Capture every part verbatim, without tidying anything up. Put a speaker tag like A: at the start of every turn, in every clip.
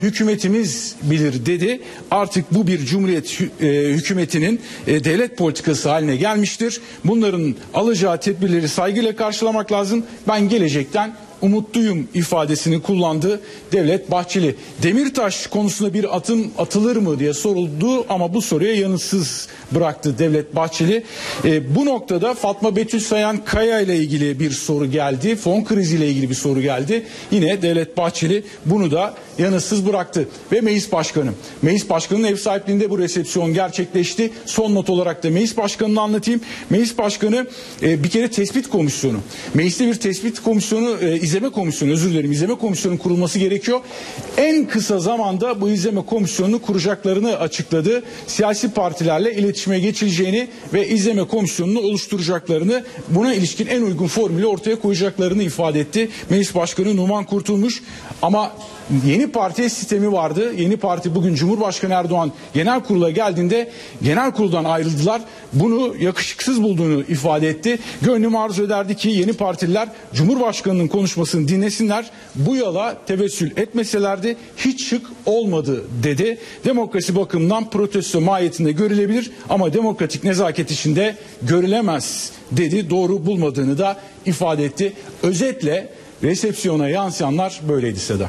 A: Hükümetimiz bilir dedi. Artık bu bir cumhuriyet e, hükümetinin e, devlet politikası haline gelmiştir. Bunların alacağı tedbirleri saygıyla karşılamak lazım. Ben gelecekten umutluyum ifadesini kullandı Devlet Bahçeli. Demirtaş konusunda bir atım atılır mı diye soruldu ama bu soruya yanıtsız bıraktı Devlet Bahçeli. E, bu noktada Fatma Betül Sayan Kaya ile ilgili bir soru geldi. Fon kriziyle ilgili bir soru geldi. Yine Devlet Bahçeli bunu da yanıtsız bıraktı. Ve Meclis Başkanı. Meclis Başkanı'nın ev sahipliğinde bu resepsiyon gerçekleşti. Son not olarak da Meclis Başkanı'nı anlatayım. Meclis Başkanı e, bir kere tespit komisyonu. Mecliste bir tespit komisyonu, e, izleme komisyonu, özür dilerim, izleme komisyonunun kurulması gerekiyor. En kısa zamanda bu izleme komisyonunu kuracaklarını açıkladı. Siyasi partilerle iletişime geçileceğini ve izleme komisyonunu oluşturacaklarını, buna ilişkin en uygun formülü ortaya koyacaklarını ifade etti. Meclis Başkanı Numan Kurtulmuş. Ama yeni parti sistemi vardı. Yeni parti bugün Cumhurbaşkanı Erdoğan genel kurula geldiğinde genel kuruldan ayrıldılar. Bunu yakışıksız bulduğunu ifade etti. Gönlüm arzu ederdi ki yeni partililer Cumhurbaşkanı'nın konuşmasını dinlesinler. Bu yola tevessül etmeselerdi hiç şık olmadı dedi. Demokrasi bakımından protesto mahiyetinde görülebilir ama demokratik nezaket içinde görülemez dedi. Doğru bulmadığını da ifade etti. Özetle resepsiyona yansıyanlar böyleydi Seda.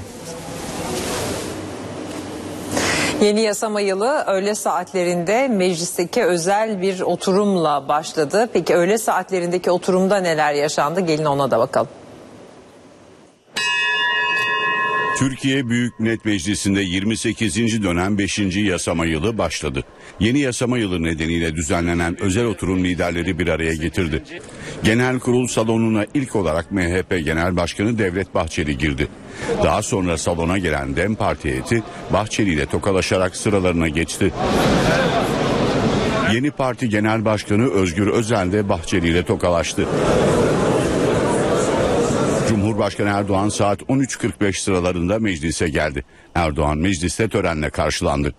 B: Yeni yasama yılı öğle saatlerinde meclisteki özel bir oturumla başladı. Peki öğle saatlerindeki oturumda neler yaşandı? Gelin ona da bakalım.
C: Türkiye Büyük Millet Meclisi'nde yirmi sekizinci dönem beşinci yasama yılı başladı. Yeni yasama yılı nedeniyle düzenlenen özel oturum liderleri bir araya getirdi. Genel kurul salonuna ilk olarak M H P Genel Başkanı Devlet Bahçeli girdi. Daha sonra salona gelen DEM Parti heyeti Bahçeli ile tokalaşarak sıralarına geçti. Yeni Parti Genel Başkanı Özgür Özel de Bahçeli ile tokalaştı. Cumhurbaşkanı Erdoğan saat on üç kırk beş sıralarında meclise geldi. Erdoğan mecliste törenle karşılandı.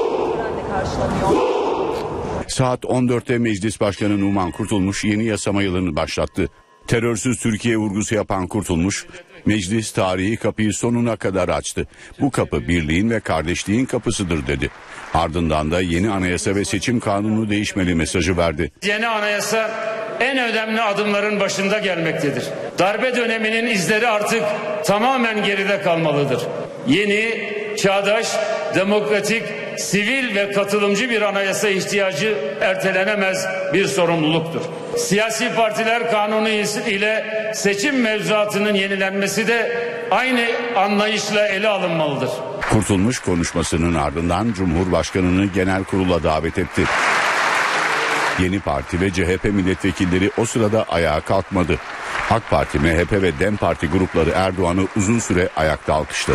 C: Saat on dörtte Meclis Başkanı Numan Kurtulmuş yeni yasama yılını başlattı. Terörsüz Türkiye vurgusu yapan Kurtulmuş, meclis tarihi kapıyı sonuna kadar açtı. Bu kapı birliğin ve kardeşliğin kapısıdır dedi. Ardından da yeni anayasa ve seçim kanunu değişmeli mesajı verdi.
D: Yeni anayasa en önemli adımların başında gelmektedir. Darbe döneminin izleri artık tamamen geride kalmalıdır. Yeni, çağdaş, demokratik, sivil ve katılımcı bir anayasa ihtiyacı ertelenemez bir sorumluluktur. Siyasi partiler kanunu ile seçim mevzuatının yenilenmesi de aynı anlayışla ele alınmalıdır.
C: Kurtulmuş konuşmasının ardından Cumhurbaşkanı'nı genel kurula davet etti. Yeni Parti ve C H P milletvekilleri o sırada ayağa kalkmadı. AK Parti, M H P ve DEM Parti grupları Erdoğan'ı uzun süre ayakta alkışladı.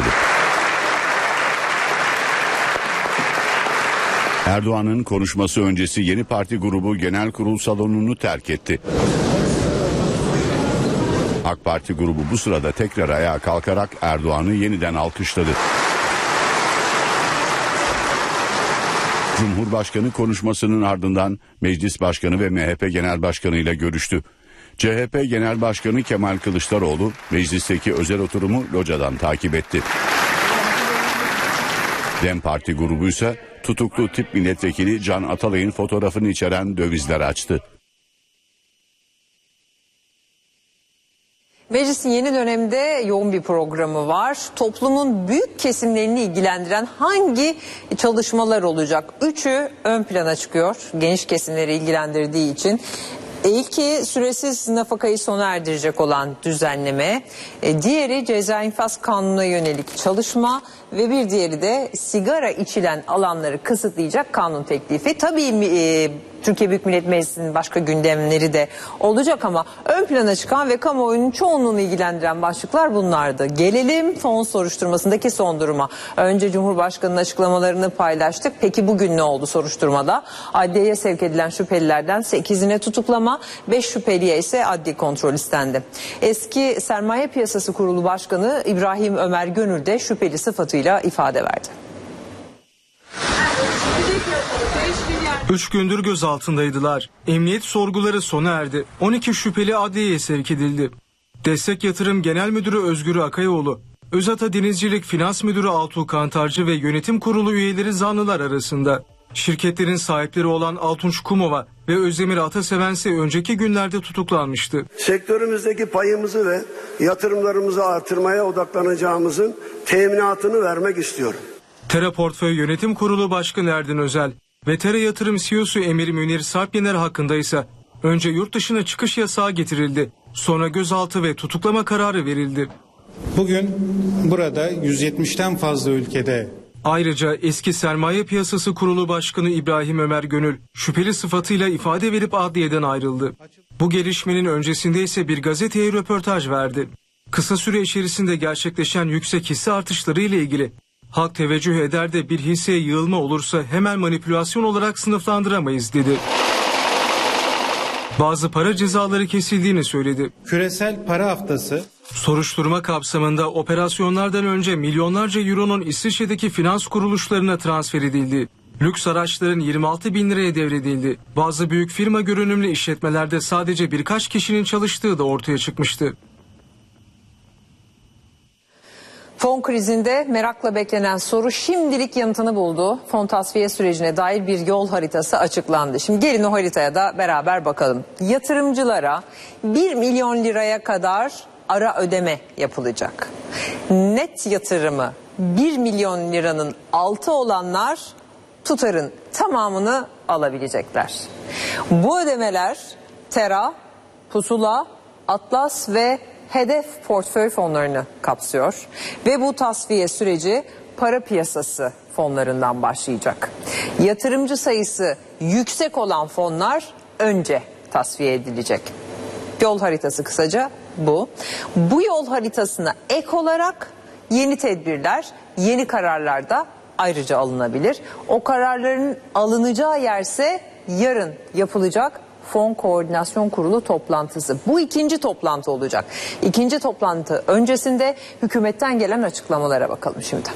C: Erdoğan'ın konuşması öncesi Yeni Parti grubu genel kurul salonunu terk etti. AK Parti grubu bu sırada tekrar ayağa kalkarak Erdoğan'ı yeniden alkışladı. Cumhurbaşkanı konuşmasının ardından Meclis Başkanı ve M H P Genel Başkanı ile görüştü. C H P Genel Başkanı Kemal Kılıçdaroğlu meclisteki özel oturumu locadan takip etti. DEM Parti grubu ise tutuklu tip milletvekili Can Atalay'ın fotoğrafını içeren dövizler açtı.
B: Meclisin yeni dönemde yoğun bir programı var. Toplumun büyük kesimlerini ilgilendiren hangi çalışmalar olacak? Üçü ön plana çıkıyor. Geniş kesimleri ilgilendirdiği için. İlki süresiz nafakayı sona erdirecek olan düzenleme, diğeri ceza infaz kanununa yönelik çalışma ve bir diğeri de sigara içilen alanları kısıtlayacak kanun teklifi. Tabii e, Türkiye Büyük Millet Meclisi'nin başka gündemleri de olacak ama ön plana çıkan ve kamuoyunun çoğunluğunu ilgilendiren başlıklar bunlardı. Gelelim fon soruşturmasındaki son duruma. Önce Cumhurbaşkanı'nın açıklamalarını paylaştık. Peki bugün ne oldu soruşturmada? Adliyeye sevk edilen şüphelilerden sekizine tutuklama, beş şüpheliye ise adli kontrol istendi. Eski Sermaye Piyasası Kurulu Başkanı İbrahim Ömer Gönül de şüpheli sıfatıyla ifade verdi.
E: Üç gündür gözaltındaydılar. Emniyet sorguları sona erdi. on iki şüpheli adliyeye sevk edildi. Destek Yatırım Genel Müdürü Özgür Akayoğlu, Özata Denizcilik Finans Müdürü Altuğ Kantarcı ve yönetim kurulu üyeleri zanlılar arasında. Şirketlerin sahipleri olan Altunç Kumova ve Özdemir Ataseven ise önceki günlerde tutuklanmıştı.
F: Sektörümüzdeki payımızı ve yatırımlarımızı artırmaya odaklanacağımızın teminatını vermek istiyorum.
E: Tera Portföy Yönetim Kurulu Başkanı Erdin Özel ve Tera Yatırım C E O'su Emir Münir Sarpyener hakkında ise önce yurt dışına çıkış yasağı getirildi, sonra gözaltı ve tutuklama kararı verildi.
G: Bugün burada yüz yetmişten fazla ülkede.
E: Ayrıca eski Sermaye Piyasası Kurulu Başkanı İbrahim Ömer Gönül şüpheli sıfatıyla ifade verip adliyeden ayrıldı. Bu gelişmenin öncesinde ise bir gazeteye röportaj verdi. Kısa süre içerisinde gerçekleşen yüksek hisse artışları ile ilgili halk teveccüh eder de bir hisseye yığılma olursa hemen manipülasyon olarak sınıflandıramayız dedi. Bazı para cezaları kesildiğini söyledi.
G: Küresel para haftası.
E: Soruşturma kapsamında operasyonlardan önce milyonlarca euronun İsviçre'deki finans kuruluşlarına transfer edildi. Lüks araçların yirmi altı bin liraya devredildi. Bazı büyük firma görünümlü işletmelerde sadece birkaç kişinin çalıştığı da ortaya çıkmıştı.
B: Fon krizinde merakla beklenen soru şimdilik yanıtını buldu. Fon tasfiye sürecine dair bir yol haritası açıklandı. Şimdi gelin o haritaya da beraber bakalım. Yatırımcılara bir milyon liraya kadar ara ödeme yapılacak. Net yatırımı bir milyon liranın altı olanlar tutarın tamamını alabilecekler. Bu ödemeler Tera, Pusula, Atlas ve Hedef portföy fonlarını kapsıyor ve bu tasfiye süreci para piyasası fonlarından başlayacak. Yatırımcı sayısı yüksek olan fonlar önce tasfiye edilecek. Yol haritası kısaca bu. Bu yol haritasına ek olarak yeni tedbirler, yeni kararlar da ayrıca alınabilir. O kararların alınacağı yerse yarın yapılacak Fon Koordinasyon Kurulu toplantısı. Bu ikinci toplantı olacak. İkinci toplantı öncesinde hükümetten gelen açıklamalara bakalım şimdi.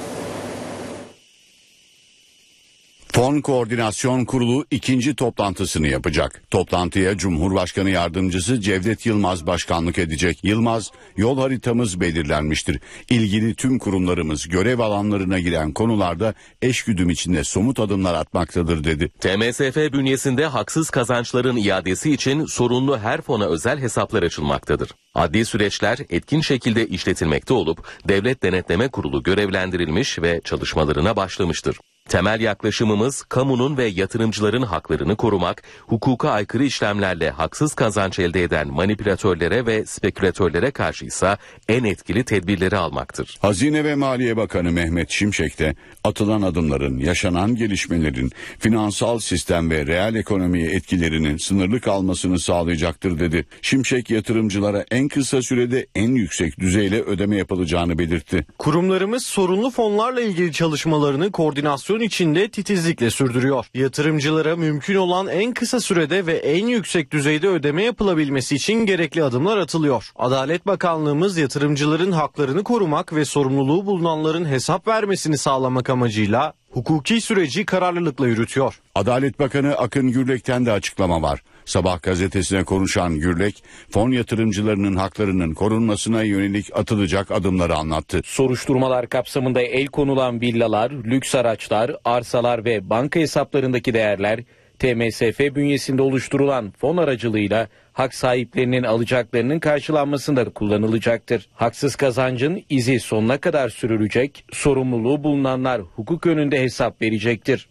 C: Fon Koordinasyon Kurulu ikinci toplantısını yapacak. Toplantıya Cumhurbaşkanı Yardımcısı Cevdet Yılmaz başkanlık edecek. Yılmaz, yol haritamız belirlenmiştir. İlgili tüm kurumlarımız görev alanlarına giren konularda eşgüdüm içinde somut adımlar atmaktadır dedi.
H: T M S F bünyesinde haksız kazançların iadesi için sorunlu her fona özel hesaplar açılmaktadır. Adli süreçler etkin şekilde işletilmekte olup Devlet Denetleme Kurulu görevlendirilmiş ve çalışmalarına başlamıştır. Temel yaklaşımımız kamunun ve yatırımcıların haklarını korumak, hukuka aykırı işlemlerle haksız kazanç elde eden manipülatörlere ve spekülatörlere karşıysa en etkili tedbirleri almaktır.
C: Hazine ve Maliye Bakanı Mehmet Şimşek de atılan adımların, yaşanan gelişmelerin finansal sistem ve reel ekonomiye etkilerinin sınırlı kalmasını sağlayacaktır dedi. Şimşek yatırımcılara en kısa sürede en yüksek düzeyle ödeme yapılacağını belirtti.
I: Kurumlarımız sorunlu fonlarla ilgili çalışmalarını koordinasyon içinde titizlikle sürdürüyor. Yatırımcılara mümkün olan en kısa sürede ve en yüksek düzeyde ödeme yapılabilmesi için gerekli adımlar atılıyor. Adalet Bakanlığımız yatırımcıların haklarını korumak ve sorumluluğu bulunanların hesap vermesini sağlamak amacıyla hukuki süreci kararlılıkla yürütüyor.
C: Adalet Bakanı Akın Gürlek'ten de açıklama var. Sabah gazetesine konuşan Gürlek, fon yatırımcılarının haklarının korunmasına yönelik atılacak adımları anlattı.
J: Soruşturmalar kapsamında el konulan villalar, lüks araçlar, arsalar ve banka hesaplarındaki değerler T M S F bünyesinde oluşturulan fon aracılığıyla hak sahiplerinin alacaklarının karşılanmasında kullanılacaktır. Haksız kazancın izi sonuna kadar sürülecek, sorumluluğu bulunanlar hukuk önünde hesap verecektir.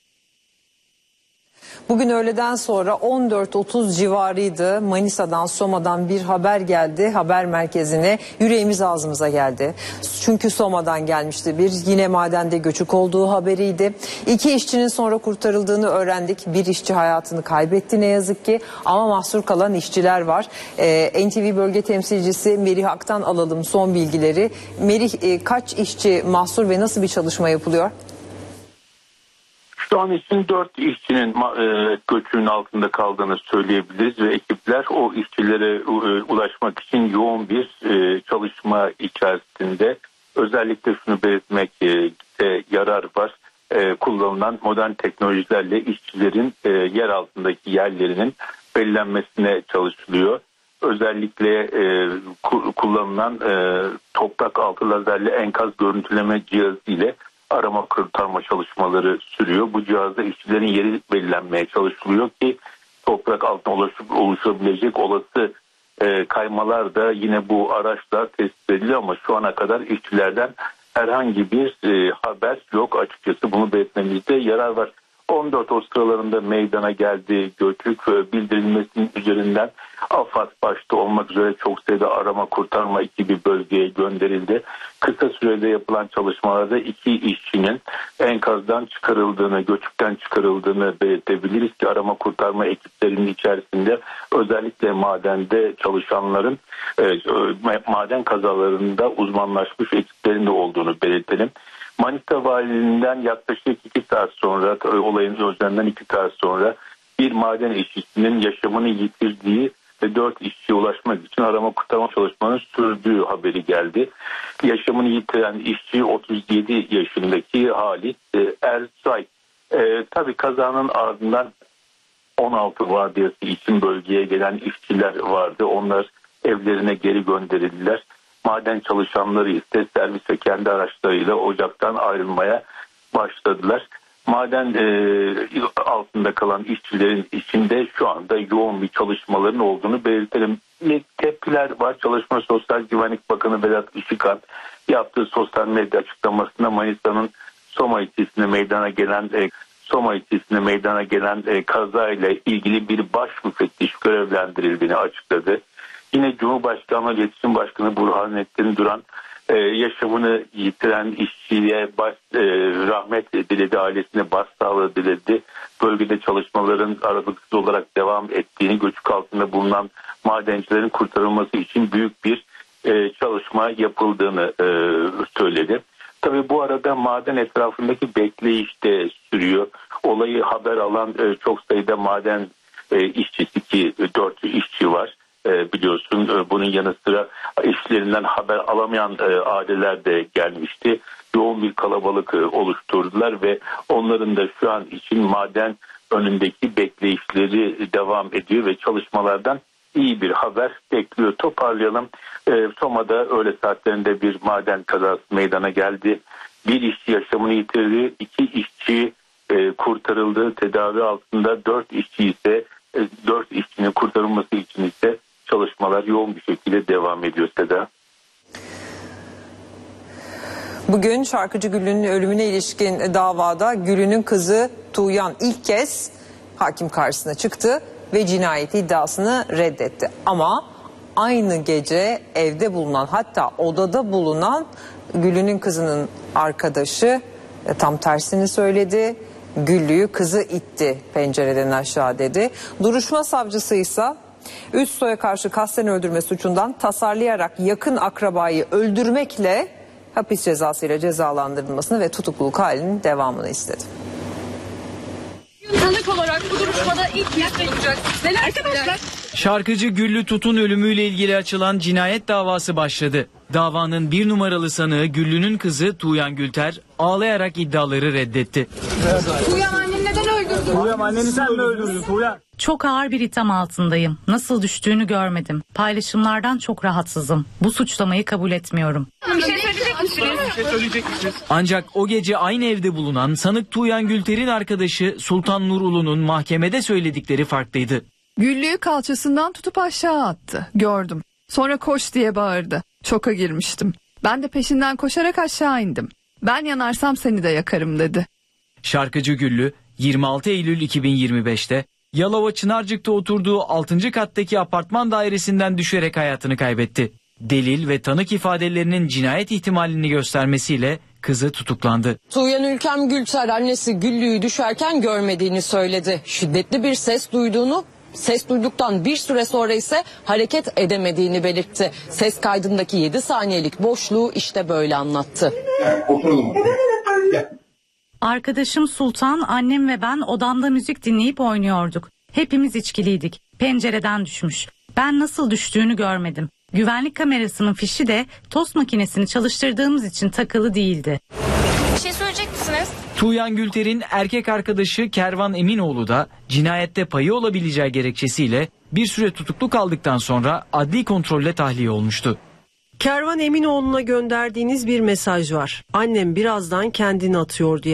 B: Bugün öğleden sonra on dört otuz civarıydı. Manisa'dan, Soma'dan bir haber geldi. Haber merkezine yüreğimiz ağzımıza geldi. Çünkü Soma'dan gelmişti bir yine madende göçük olduğu haberiydi. İki işçinin sonra kurtarıldığını öğrendik. Bir işçi hayatını kaybetti ne yazık ki ama mahsur kalan işçiler var. Ee, N T V bölge temsilcisi Merih Ak'tan alalım son bilgileri. Merih, e, kaç işçi mahsur ve nasıl bir çalışma yapılıyor?
K: Şu an için dört işçinin e, göçüğün altında kaldığını söyleyebiliriz ve ekipler o işçilere e, ulaşmak için yoğun bir e, çalışma içerisinde. Özellikle şunu belirtmekte e, yarar var. E, kullanılan modern teknolojilerle işçilerin e, yer altındaki yerlerinin belirlenmesine çalışılıyor. özellikle e, kullanılan e, toprak altı lazerli enkaz görüntüleme cihazı ile arama kurtarma çalışmaları sürüyor. Bu cihazda işçilerin yeri belirlenmeye çalışılıyor ki toprak altına oluşup, oluşabilecek olası e, kaymalar da yine bu araçla tespit ediliyor ama şu ana kadar işçilerden herhangi bir e, haber yok, açıkçası bunu belirtmemizde yarar var. on dört o sıralarında meydana geldi göçük bildirilmesinin üzerinden AFAD başta olmak üzere çok sayıda arama kurtarma ekibi bölgeye gönderildi. Kısa sürede yapılan çalışmalarda iki işçinin enkazdan çıkarıldığını, göçükten çıkarıldığını belirtebiliriz ki arama kurtarma ekiplerinin içerisinde özellikle madende çalışanların e, maden kazalarında uzmanlaşmış ekiplerin de olduğunu belirtelim. Manisa Valiliğinden yaklaşık iki saat sonra, olayın özleminden iki saat sonra bir maden işçisinin yaşamını yitirdiği ve dört işçiye ulaşmak için arama kurtarma çalışmalarının sürdüğü haberi geldi. Yaşamını yitiren işçi otuz yedi yaşındaki Halit Ersay. E, tabii kazanın ardından on altı vardiyası için bölgeye gelen işçiler vardı. Onlar evlerine geri gönderildiler. Maden çalışanları ise servis ve kendi araçlarıyla ocaktan ayrılmaya başladılar. Maden e, altında kalan işçilerin içinde şu anda yoğun bir çalışmaların olduğunu belirtelim. Tepkiler var. Çalışma Sosyal Güvenlik Bakanı Vedat Işıkhan yaptığı sosyal medya açıklamasında Manisa'nın Soma ilçesinde meydana gelen e, Soma ilçesinde meydana gelen e, kazayla ilgili bir baş müfettiş görevlendirildiğini açıkladı. Yine Cumhurbaşkanlığı İletişim Başkanı Burhanettin Duran e, yaşamını yitiren işçiye baş, e, rahmet diledi, ailesine başsağlığı diledi. Bölgede çalışmaların aralıksız olarak devam ettiğini, göçük altında bulunan madencilerin kurtarılması için büyük bir e, çalışma yapıldığını e, söyledi. Tabii bu arada maden etrafındaki bekleyiş de sürüyor. Olayı haber alan e, çok sayıda maden e, işçisi ki dört işçi var. Biliyorsun bunun yanı sıra işlerinden haber alamayan aileler de gelmişti. Yoğun bir kalabalık oluşturdular ve onların da şu an için maden önündeki bekleyişleri devam ediyor ve çalışmalardan iyi bir haber bekliyor. Toparlayalım. Soma'da öğle saatlerinde bir maden kazası meydana geldi. Bir işçi yaşamını yitirdi. İki işçi kurtarıldı. Tedavi altında dört işçi ise dört işçinin kurtarılması için ise çalışmalar yoğun bir şekilde devam ediyor Seda.
B: Bugün şarkıcı Güllü'nün ölümüne ilişkin davada Güllü'nün kızı Tuğyan ilk kez hakim karşısına çıktı ve cinayet iddiasını reddetti. Ama aynı gece evde bulunan, hatta odada bulunan Güllü'nün kızının arkadaşı tam tersini söyledi. Güllü'yü kızı itti, pencereden aşağı dedi. Duruşma savcısı ise Üsto'ya karşı kasten öldürme suçundan tasarlayarak yakın akrabayı öldürmekle hapis cezasıyla cezalandırılmasını ve tutukluluk halinin devamını istedi.
L: Sanık olarak bu duruşmada ilk kez olacaksınız. Neler arkadaşlar?
M: Şarkıcı Güllü Tut'un ölümüyle ilgili açılan cinayet davası başladı. Davanın bir numaralı sanığı Güllü'nün kızı Tuğyan Gülter ağlayarak iddiaları reddetti.
L: Tuğyan anneni neden öldürdün?
M: Tuğyan anneni sen mi öldürdün Tuğyan?
N: Çok ağır bir itham altındayım. Nasıl düştüğünü görmedim. Paylaşımlardan çok rahatsızım. Bu suçlamayı kabul etmiyorum.
L: Bir şey söyleyecek misiniz?
M: Bir şey söyleyecek misiniz? Ancak o gece aynı evde bulunan sanık Tuğyan Gülter'in arkadaşı Sultan Nur Ulu'nun mahkemede söyledikleri farklıydı.
O: Güllü'yü kalçasından tutup aşağı attı. Gördüm. Sonra koş diye bağırdı. Şoka girmiştim. Ben de peşinden koşarak aşağı indim. Ben yanarsam seni de yakarım dedi.
M: Şarkıcı Güllü yirmi altı Eylül iki bin yirmi beş'te Yalova Çınarcık'ta oturduğu altıncı kattaki apartman dairesinden düşerek hayatını kaybetti. Delil ve tanık ifadelerinin cinayet ihtimalini göstermesiyle kızı tutuklandı.
P: Tuğyan Ülkem Gülter annesi Güllü'yü düşerken görmediğini söyledi. Şiddetli bir ses duyduğunu, ses duyduktan bir süre sonra ise hareket edemediğini belirtti. Ses kaydındaki yedi saniyelik boşluğu işte böyle anlattı.
N: Oturalım. Arkadaşım Sultan, annem ve ben odamda müzik dinleyip oynuyorduk. Hepimiz içkiliydik. Pencereden düşmüş. Ben nasıl düştüğünü görmedim. Güvenlik kamerasının fişi de tost makinesini çalıştırdığımız için takılı değildi.
L: Bir şey söyleyecek misiniz?
M: Tuğyan Gülter'in erkek arkadaşı Kervan Eminoğlu da cinayette payı olabileceği gerekçesiyle bir süre tutuklu kaldıktan sonra adli kontrolle tahliye olmuştu.
Q: Kervan Eminoğlu'na gönderdiğiniz bir mesaj var. Annem birazdan kendini atıyor diye.